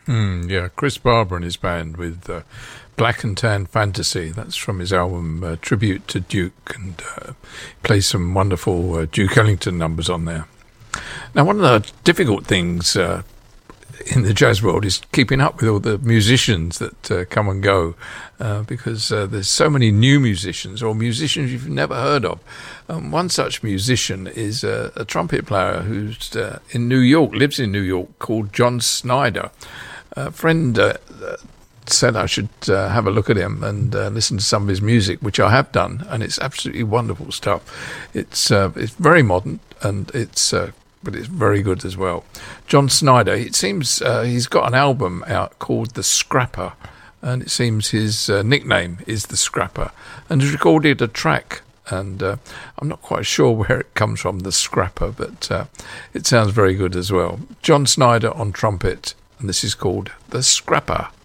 Yeah, Chris Barber and his band with Black and Tan Fantasy. That's from his album Tribute to Duke, and plays some wonderful Duke Ellington numbers on there. Now, one of the difficult things in the jazz world is keeping up with all the musicians that come and go, because there's so many new musicians or musicians you've never heard of. One such musician is a trumpet player who's in New York, lives in New York, called John Snyder. A friend said I should have a look at him and listen to some of his music, which I have done, and it's absolutely wonderful stuff. It's very modern, and but it's very good as well. John Snyder, it seems he's got an album out called The Scrapper, and it seems his nickname is The Scrapper, and he's recorded a track, and I'm not quite sure where it comes from, The Scrapper, but it sounds very good as well. John Snyder on trumpet, and this is called The Scrapper.